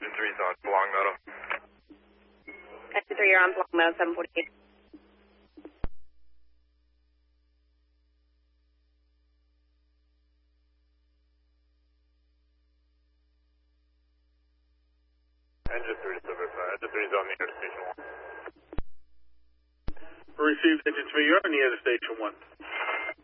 Engine 3's on Long Meadow. Engine 3, you're on Long Meadow, 748. Engine 3 to Silver 5. Engine 3's on the air to Station 1. Received Engine 3, you're on the air to Station 1.